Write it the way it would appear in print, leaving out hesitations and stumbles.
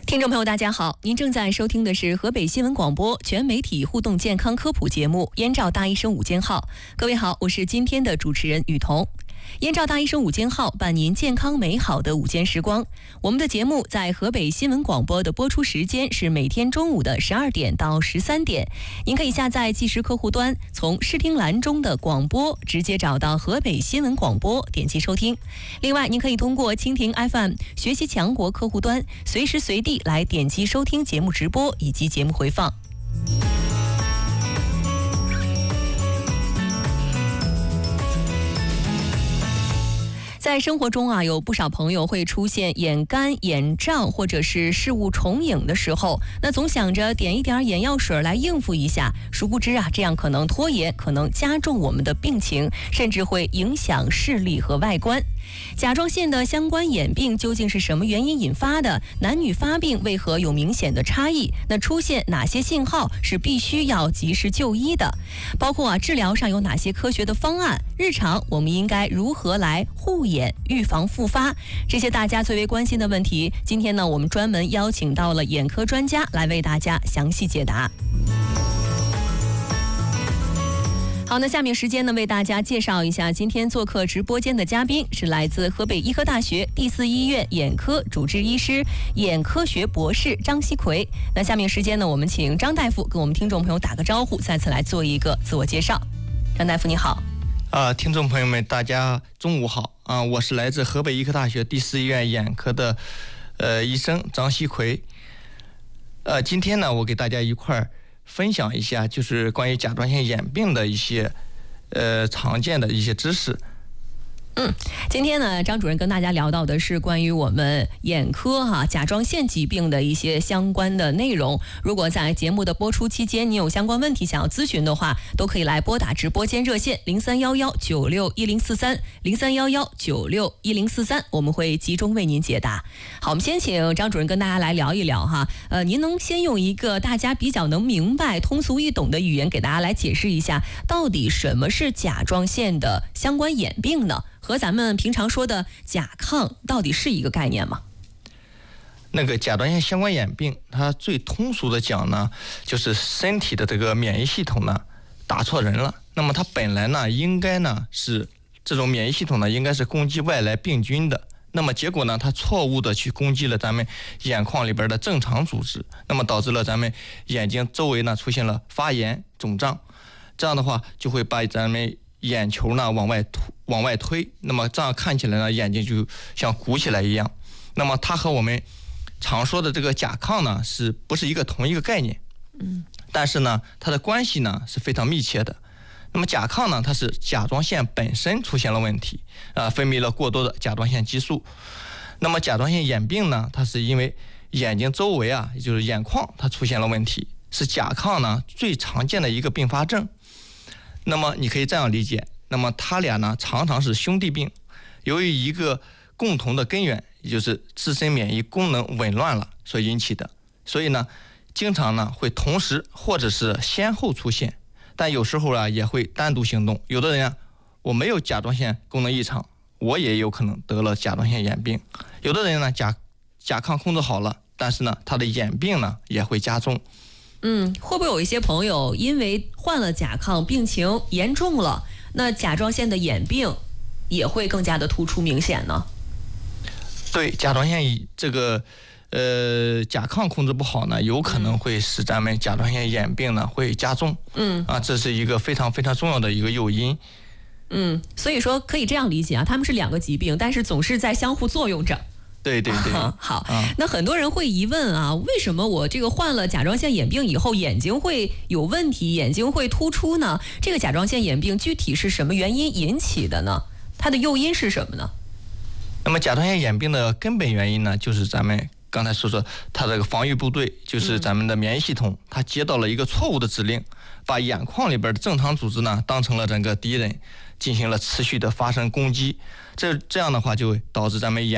听众朋友大家好，您正在收听的是河北新闻广播全媒体互动健康科普节目燕赵大医生午间号。各位好，我是今天的主持人雨桐。燕赵大医生午间号伴您健康美好的午间时光。我们的节目在河北新闻广播的播出时间是每天中午的12点到13点。您可以下载即时客户端，从视听栏中的广播直接找到河北新闻广播，点击收听。另外，您可以通过蜻蜓 FM 学习强国客户端，随时随地来点击收听节目直播以及节目回放。在生活中有不少朋友会出现眼干、眼胀或者是视物重影的时候，那总想着点一点眼药水来应付一下，殊不知这样可能拖延，可能加重我们的病情，甚至会影响视力和外观。甲状腺的相关眼病究竟是什么原因引发的？男女发病为何有明显的差异？那出现哪些信号是必须要及时就医的？包括治疗上有哪些科学的方案？日常我们应该如何来护眼，预防复发？这些大家最为关心的问题，今天呢，我们专门邀请到了眼科专家来为大家详细解答。好，那下面时间呢，为大家介绍一下今天做客直播间的嘉宾是来自河北医科大学第4医院眼科主治医师、眼科学博士张锡奎。那下面时间呢，我们请张大夫跟我们听众朋友打个招呼，再次来做一个自我介绍。张大夫你好。 听众朋友们大家中午好我是来自河北医科大学第4医院眼科的医生张锡奎。今天呢，我给大家一块儿分享一下，就是关于甲状腺眼病的一些常见的一些知识。 今天呢，张主任跟大家聊到的是关于我们眼科甲状腺疾病的一些相关的内容。如果在节目的播出期间，你有相关问题想要咨询的话，都可以来拨打直播间热线0311961043，0311961043，我们会集中为您解答。好，我们先请张主任跟大家来聊一聊您能先用一个大家比较能明白、通俗易懂的语言给大家来解释一下，到底什么是甲状腺的相关眼病呢？和咱们平常说的甲亢到底是一个概念吗？ 那个甲状腺相关眼病，它最通俗的讲呢，就是身体的这个免疫系统呢打错人了。那么它本来呢，应该呢是这种免疫系统呢，应该是攻击外来病菌的。那么结果呢，它错误的去攻击了咱们眼眶里边的正常组织，那么导致了咱们眼睛周围呢出现了发炎、肿胀。这样的话，就会把咱们眼球呢往外推，那么这样看起来呢，眼睛就像鼓起来一样。那么它和我们常说的这个甲亢呢，是不是同一个概念？但是呢，它的关系呢是非常密切的。那么甲亢呢，它是甲状腺本身出现了问题，分泌了过多的甲状腺激素。那么甲状腺眼病呢，它是因为眼睛周围也就是眼眶它出现了问题，是甲亢呢最常见的一个并发症。那么你可以这样理解，那么它俩呢常常是兄弟病，由于一个共同的根源，也就是自身免疫功能紊乱了所引起的，所以呢经常呢会同时或者是先后出现，但有时候也会单独行动。有的人我没有甲状腺功能异常，我也有可能得了甲状腺眼病。有的人呢甲亢控制好了，但是呢他的眼病呢也会加重。 会不会有一些朋友因为患了甲亢，病情严重了，那甲状腺的眼病也会更加的突出明显呢？ 对，甲状腺这个甲亢控制不好呢，有可能会使咱们甲状腺眼病呢会加重。这是一个非常非常重要的一个诱因。 所以说可以这样理解他们是两个疾病，但是总是在相互作用着。 对。 好，那很多人会疑问为什么我这个患了甲状腺眼病以后眼睛会有问题，眼睛会突出呢？这个甲状腺眼病具体是什么原因引起的呢？它的诱因是什么呢？ 那么甲状腺眼病的根本原因呢，就是咱们刚才说它这个防御部队，就是咱们的免疫系统，它接到了一个错误的指令，把眼眶里边的正常组织呢当成了整个敌人，进行了持续的发生攻击。这样的话就导致咱们眼